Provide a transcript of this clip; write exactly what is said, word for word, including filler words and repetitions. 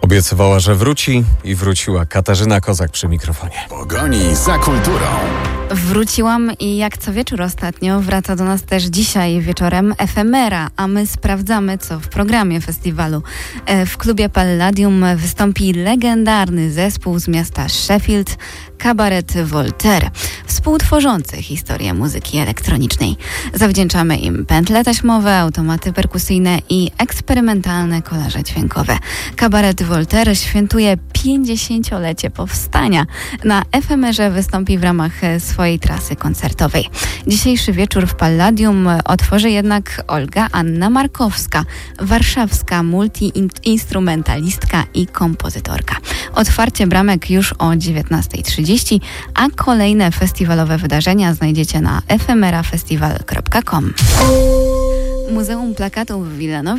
Obiecywała, że wróci i wróciła. Katarzyna Kozak przy mikrofonie. Pogoni za kulturą. Wróciłam i jak co wieczór ostatnio wraca do nas też dzisiaj wieczorem Efemera, a my sprawdzamy, co w programie festiwalu. W klubie Palladium wystąpi legendarny zespół z miasta Sheffield, Kabaret Voltaire, współtworzący historię muzyki elektronicznej. Zawdzięczamy im pętle taśmowe, automaty perkusyjne i eksperymentalne kolarze dźwiękowe. Kabaret Voltaire świętuje pięćdziesięciolecie powstania. Na Efemerze wystąpi w ramach swojej trasy koncertowej. Dzisiejszy wieczór w Palladium otworzy jednak Olga Anna Markowska, warszawska multi-instrumentalistka i kompozytorka. Otwarcie bramek już o dziewiętnasta trzydzieści, a kolejne festiwalowe wydarzenia znajdziecie na efemerafestival kropka com. Muzeum Plakatów w Wilanowie